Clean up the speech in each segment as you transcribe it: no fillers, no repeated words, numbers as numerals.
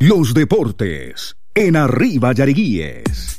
Los deportes en Arriba Yariguíes.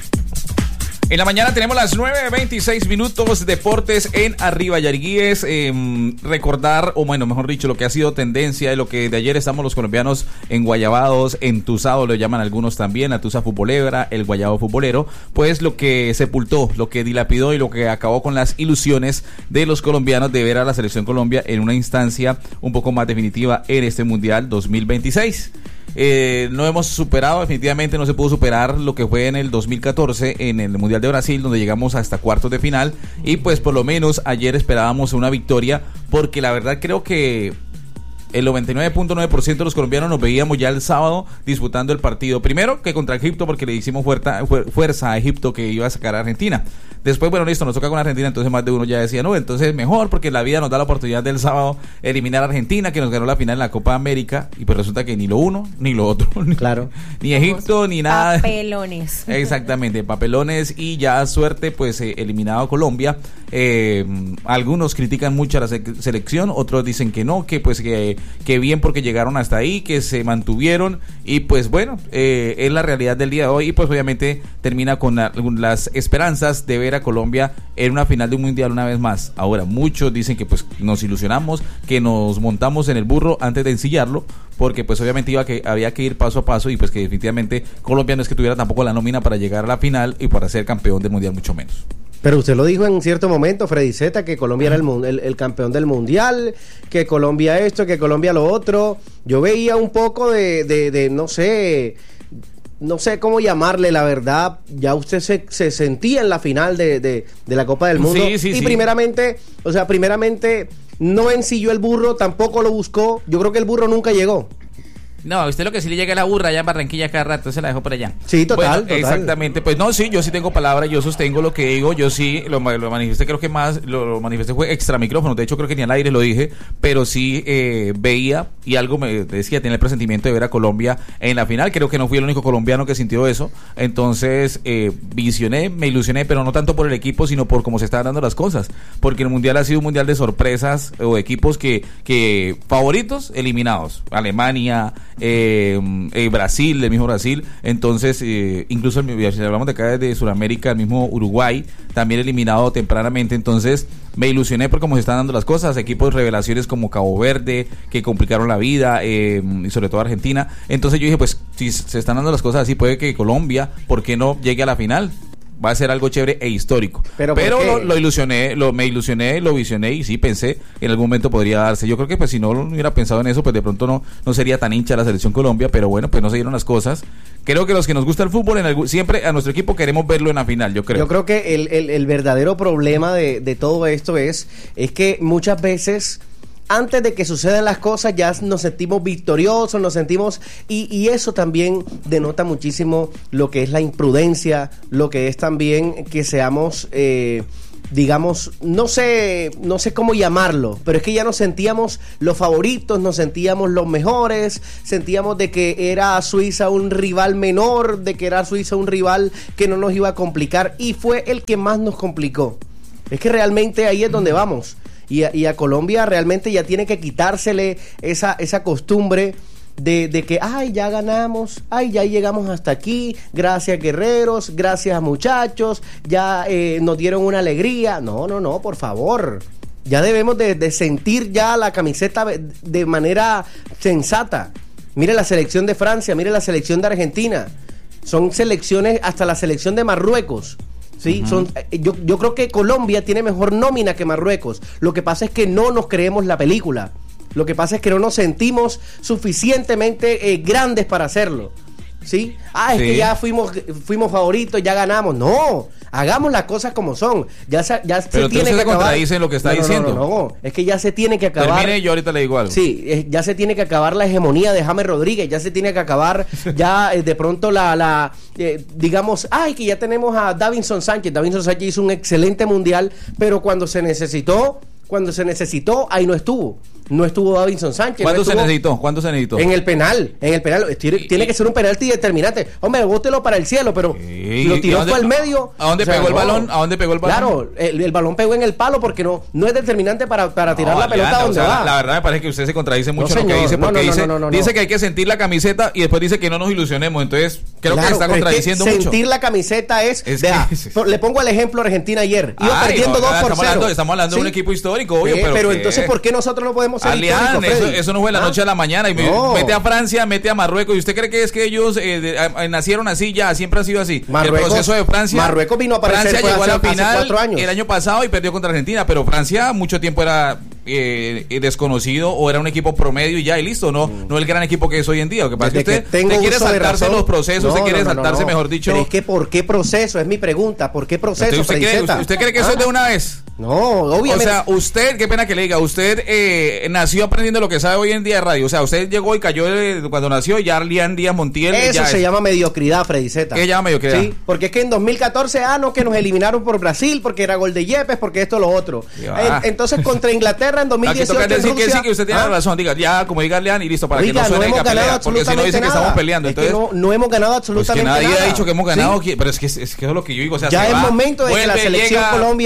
En la mañana tenemos las 9:26 minutos, deportes en Arriba Yariguíes. Recordar, o bueno, mejor dicho, lo que ha sido tendencia de lo que de ayer estamos los colombianos enguayabados, entusados, lo llaman algunos también, la tusa futbolera, el guayabo futbolero, pues lo que sepultó, lo que dilapidó y lo que acabó con las ilusiones de los colombianos de ver a la selección Colombia en una instancia un poco más definitiva en este Mundial 2026. No hemos superado, definitivamente no se pudo superar lo que fue en el 2014 en el Mundial de Brasil, donde llegamos hasta cuartos de final, y pues por lo menos ayer esperábamos una victoria, porque la verdad creo que el 99.9% de los colombianos nos veíamos ya el sábado disputando el partido. Primero que contra Egipto, porque le hicimos fuerza a Egipto que iba a sacar a Argentina. Después, bueno, listo, nos toca con Argentina, entonces más de uno ya decía, no, entonces mejor, porque la vida nos da la oportunidad del sábado eliminar a Argentina, que nos ganó la final en la Copa América, y pues resulta que ni lo uno, ni lo otro, claro, ni Egipto, ni nada. Papelones. Exactamente, papelones, y ya suerte, pues eliminado Colombia. Algunos critican mucho a la selección, otros dicen que no, que pues que bien porque llegaron hasta ahí, que se mantuvieron, y pues bueno, es la realidad del día de hoy, y pues obviamente termina con las esperanzas de ver a Colombia en una final de un mundial una vez más. Ahora, muchos dicen que pues nos ilusionamos, que nos montamos en el burro antes de ensillarlo, porque pues obviamente había que ir paso a paso, y pues que definitivamente Colombia no es que tuviera tampoco la nómina para llegar a la final y para ser campeón del mundial, mucho menos. Pero usted lo dijo en cierto momento, Freddy Zeta, que Colombia era el campeón del mundial, que Colombia esto, que Colombia lo otro. Yo veía un poco de no sé cómo llamarle, la verdad. Ya usted se sentía en la final de la Copa del Mundo. Sí. Primeramente no ensilló el burro, tampoco lo buscó. Yo creo que el burro nunca llegó. No, usted lo que sí le llega a la burra allá en Barranquilla cada rato, se la dejó por allá. Sí, total. Exactamente, pues no, sí, yo sí tengo palabra, yo sostengo lo que digo, yo sí lo manifesté, creo que más lo manifesté fue extra micrófono, de hecho creo que ni al aire lo dije, pero sí veía, y algo me decía, tenía el presentimiento de ver a Colombia en la final. Creo que no fui el único colombiano que sintió eso, entonces visioné, me ilusioné, pero no tanto por el equipo, sino por cómo se estaban dando las cosas, porque el mundial ha sido un mundial de sorpresas, o equipos que favoritos eliminados, Alemania, Brasil, el mismo Brasil, entonces incluso si hablamos de acá de Sudamérica, el mismo Uruguay también eliminado tempranamente. Entonces me ilusioné por cómo se están dando las cosas, equipos revelaciones como Cabo Verde que complicaron la vida, y sobre todo Argentina. Entonces yo dije, pues si se están dando las cosas así, puede que Colombia, ¿por qué no llegue a la final? Va a ser algo chévere e histórico. Pero lo ilusioné, me ilusioné, lo visioné, y sí pensé en algún momento podría darse. Yo creo que pues si no hubiera pensado en eso, pues de pronto no sería tan hincha la selección Colombia, pero bueno, pues no se dieron las cosas. Creo que los que nos gusta el fútbol, siempre a nuestro equipo queremos verlo en la final, yo creo. Yo creo que el verdadero problema de todo esto es que muchas veces, antes de que sucedan las cosas, ya nos sentimos victoriosos, nos sentimos, y eso también denota muchísimo lo que es la imprudencia, lo que es también que seamos, digamos, no sé cómo llamarlo, pero es que ya nos sentíamos los favoritos, nos sentíamos los mejores, sentíamos de que era Suiza un rival menor, de que era Suiza un rival que no nos iba a complicar, y fue el que más nos complicó. Es que realmente ahí es donde vamos. Y a Colombia realmente ya tiene que quitársele esa costumbre de que, ay, ya ganamos, ay, ya llegamos hasta aquí, gracias guerreros, gracias muchachos, ya nos dieron una alegría. No, por favor. Ya debemos de sentir ya la camiseta de manera sensata. Mire la selección de Francia, mire la selección de Argentina. Son selecciones, hasta la selección de Marruecos. Sí, yo creo que Colombia tiene mejor nómina que Marruecos. Lo que pasa es que no nos creemos la película. Lo que pasa es que no nos sentimos suficientemente grandes para hacerlo. ¿Sí? Es que ya fuimos favoritos, ya ganamos. No, hagamos las cosas como son. Ya se tiene que acabar. Contradicen lo que está diciendo. No, es que ya se tiene que acabar. Termine, yo ahorita le digo algo. Sí, ya se tiene que acabar la hegemonía de James Rodríguez, ya se tiene que acabar ya de pronto digamos, que ya tenemos a Davinson Sánchez. Davinson Sánchez hizo un excelente mundial, pero cuando se necesitó, ahí no estuvo. no estuvo Davinson Sánchez. ¿Cuándo se estuvo necesitó? ¿Cuándo se necesitó? En el penal. Tiene que ser un penalti determinante. Hombre, bótelo para el cielo, pero lo tiró fue al medio. ¿A dónde pegó el balón? ¿A dónde pegó el balón? Claro, el balón pegó en el palo porque no es determinante para tirar la pelota donde va. La verdad me parece que usted se contradice mucho en lo que señor, dice, porque dice que hay que sentir la camiseta y después dice que no nos ilusionemos. Entonces, creo que se está contradiciendo mucho. Sentir la camiseta le pongo el ejemplo Argentina ayer. Iba perdiendo 2-0. Estamos hablando de un equipo histórico, obvio. Pero entonces, ¿por qué nosotros no podemos ser históricos, eso no fue de la noche a la mañana. Y mete a Francia, mete a Marruecos. ¿Y usted cree que es que ellos nacieron así ya? Siempre ha sido así. El proceso de Francia. Marruecos vino a aparecer. Francia llegó a la final hace 4 años. el año pasado y perdió contra Argentina. Pero Francia mucho tiempo era desconocido o era un equipo promedio y ya, y listo. No el gran equipo que es hoy en día. Lo que pasa es que usted quiere saltarse los procesos, usted quiere saltarse, mejor dicho. Pero es que ¿por qué proceso? Es mi pregunta. ¿Por qué proceso? ¿Usted cree que eso es de una vez? No, obviamente. O sea, usted, qué pena que le diga, usted nació aprendiendo lo que sabe hoy en día de radio. O sea, usted llegó y cayó cuando nació y ya Lian Díaz Montiel. Eso se llama mediocridad, Freddy Zeta. ¿Qué llama mediocridad? Sí, porque es que en 2014, que nos eliminaron por Brasil, porque era gol de Yepes, porque esto, lo otro. Entonces, contra Inglaterra en 2018. Toca decir que sí, que usted tiene razón. Diga, ya, como diga Lian, y listo, para que no suene hemos ganado pelea, porque si no dice que estamos peleando. Entonces, no hemos ganado absolutamente nada. Nadie ha dicho que hemos ganado, pero es que eso es lo que yo digo. O sea, ya es momento de que la selección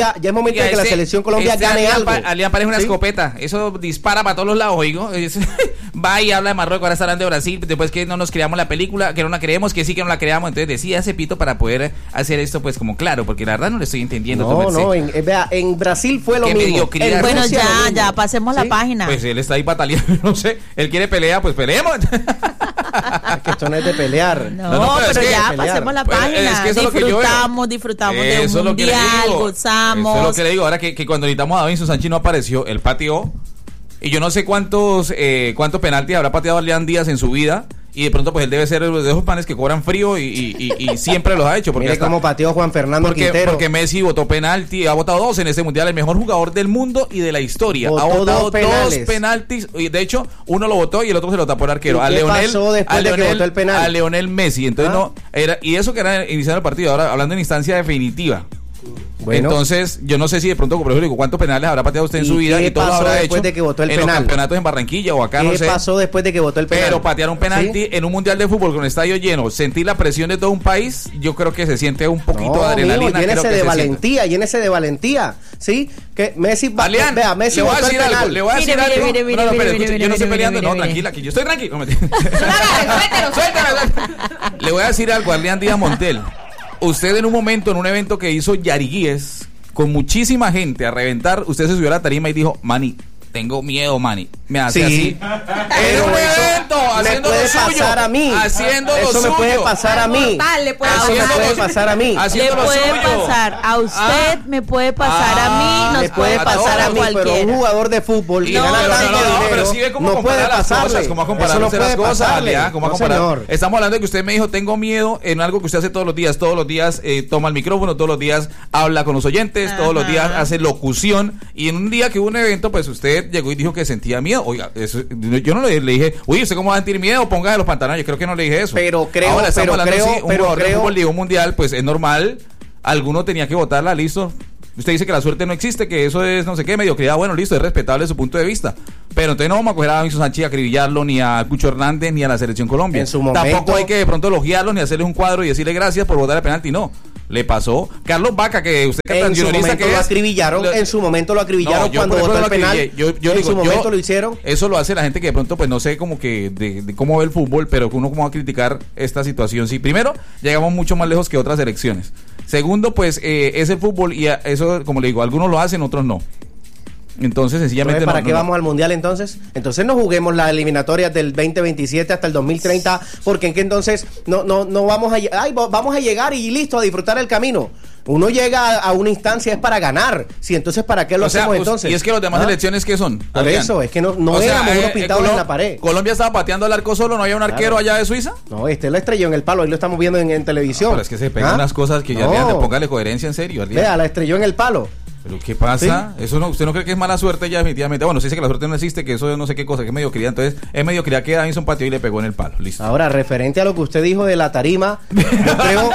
Colombia gane algo. Alian parece una escopeta. Eso dispara para todos los lados, oigo. Va y habla de Marruecos, ahora está hablando de Brasil. Después que no nos creamos la película, que no la creemos, que sí que no la creamos. Entonces decía ese pito para poder hacer esto, pues como claro, porque la verdad no le estoy entendiendo. En Brasil fue lo mismo. Bueno, ya pasemos la página. Pues él está ahí bataleando, no sé. Él quiere pelea, pues peleemos. Que esto no es de pelear. No, pero ya pasemos la página. Disfrutamos de un mundial, gozamos. Eso es lo que le digo. Ahora que cuando necesitamos a Davinson Sánchez no apareció, él pateó. Y yo no sé cuántos penaltis habrá pateado Lian Díaz en su vida. Y de pronto pues él debe ser de esos panes que cobran frío y siempre los ha hecho. Porque mire cómo pateó Juan Fernando Quintero. Porque Messi votó penalti, ha votado 2 en este mundial, el mejor jugador del mundo y de la historia. Ha votado 2 penaltis. Y de hecho, uno lo votó y el otro se lo tapó el arquero. ¿Qué pasó después de que votó el penal? A Lionel Messi. Entonces y eso que era iniciando el partido, ahora hablando en instancia definitiva. Bueno, entonces, yo no sé si de pronto, por ejemplo, cuántos penales habrá pateado usted en su vida y todo lo habrá hecho después de que votó el penal. En los campeonatos en Barranquilla o acá, no sé. ¿Qué pasó después de que votó el penal? Pero patear un penalti en un mundial de fútbol con el estadio lleno, sentir la presión de todo un país, yo creo que se siente un poquito de adrenalina. Llénese de valentía, ¿sí? Que Messi Messi le voy a decir algo, le voy a decir algo. Yo no estoy peleando, no, tranquila, que yo estoy tranquilo. Suéltalo. Le voy a decir algo a Lian Díaz Montiel. Usted en un momento, en un evento que hizo Yariguíes, con muchísima gente a reventar, usted se subió a la tarima y dijo, Manny, tengo miedo, Manny. Me hace así. En un evento, haciendo lo suyo. Pasar a mí. Haciendo eso lo suyo. me puede pasar a mí. Le puede pasar a mí. Le puede pasar a usted, me puede pasar a mí, nos puede pasar a cualquiera. Pero un jugador de fútbol que gana tanto dinero, no puede pasarle. ¿Cómo comparar las cosas? ¿Cómo comparar? Estamos hablando de que usted me dijo, tengo miedo en algo que usted hace todos los días. Todos los días toma el micrófono, todos los días habla con los oyentes, todos los días hace locución. Y en un día que hubo un evento, pues usted llegó y dijo que sentía miedo. Oiga, eso, yo no le dije, uy, ¿usted cómo va a sentir miedo? Póngase los pantalones. Yo creo que no le dije eso. Pero creo, ahora estamos hablando de un jugador de fútbol de un mundial, pues es normal. Alguno tenía que votarla, listo. Usted dice que la suerte no existe, que eso es no sé qué, mediocridad. Bueno, listo, es respetable su punto de vista. Pero entonces no vamos a coger a Davinson Sánchez a acribillarlo, ni a Cucho Hernández, ni a la Selección Colombia. En su momento, tampoco hay que de pronto elogiarlos, ni hacerles un cuadro y decirle gracias por votar el penalti. No, le pasó. Carlos Vaca, que usted que en su momento lo acribillaron, en su momento lo acribillaron cuando votó el penal. En su momento lo hicieron. Eso lo hace la gente que de pronto, pues no sé como que de cómo ve el fútbol, pero que uno cómo va a criticar esta situación. Sí, primero, llegamos mucho más lejos que otras elecciones. Segundo, pues es el fútbol y eso, como le digo, algunos lo hacen, otros no. Entonces, sencillamente. ¿Para qué vamos al mundial entonces? Entonces no juguemos las eliminatorias del 2027 hasta el 2030, porque en que entonces no vamos a llegar y listo, a disfrutar el camino. Uno llega a una instancia es para ganar. Sí, entonces ¿para qué lo hacemos entonces? Y es que los demás elecciones ¿qué son? Por eso, es que no éramos unos pintados en la pared. Colombia estaba pateando al arco solo, ¿no había un arquero allá de Suiza? No, lo estrelló en el palo, ahí lo estamos viendo en televisión. Pero es que se pegan unas cosas que ya póngale coherencia en serio. Vea, la estrelló en el palo. ¿Pero qué pasa? ¿Sí? Eso no, ¿usted no cree que es mala suerte ya definitivamente? Bueno, se dice que la suerte no existe, que eso no sé qué cosa, que es mediocridad. Entonces, es mediocridad que Davinson pateó y le pegó en el palo. Listo. Ahora, referente a lo que usted dijo de la tarima, yo creo...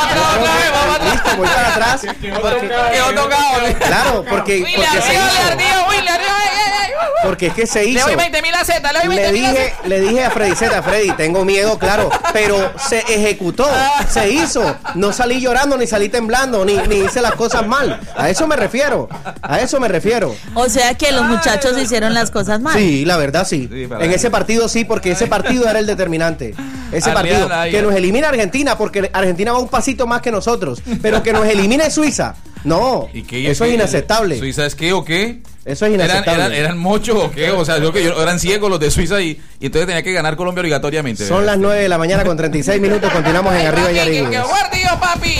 Listo, voy para atrás. Quedó tocado. Claro, porque Porque es que se hizo. Le doy 20.000 a Z, le dije a Freddy Z, Freddy, tengo miedo, claro, pero se ejecutó, se hizo. No salí llorando, ni salí temblando, ni hice las cosas mal. A eso me refiero. O sea que los muchachos hicieron las cosas mal. Sí, la verdad sí. En ese partido sí, porque ese partido era el determinante. Ese partido que nos elimina Argentina, porque Argentina va un pasito más que nosotros, pero que nos elimine Suiza. No, eso es inaceptable. ¿Suiza es qué o qué? Eso es inaceptable. ¿Eran muchos o qué? O sea, eran ciegos los de Suiza y entonces tenía que ganar Colombia obligatoriamente. Son las 9 de la mañana con 36 minutos. Continuamos en Arriba y Yarigues. ¡Qué papi!